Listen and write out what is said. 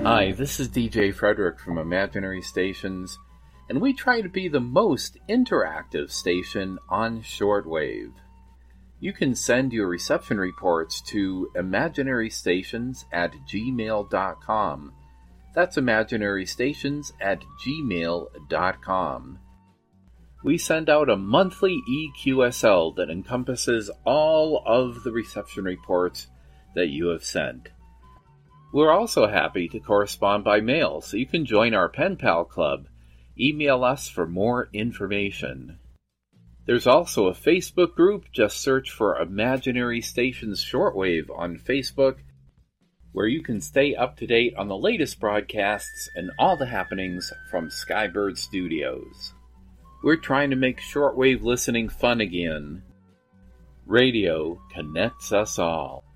Hi, this is DJ Frederick from Imaginary Stations, and we try to be the most interactive station on shortwave. You can send your reception reports to imaginarystations@gmail.com. That's imaginarystations@gmail.com. We send out a monthly EQSL that encompasses all of the reception reports that you have sent. We're also happy to correspond by mail, so you can join our Pen Pal Club. Email us for more information. There's also a Facebook group. Just search for Imaginary Stations Shortwave on Facebook, where you can stay up to date on the latest broadcasts and all the happenings from Skybird Studios. We're trying to make shortwave listening fun again. Radio connects us all.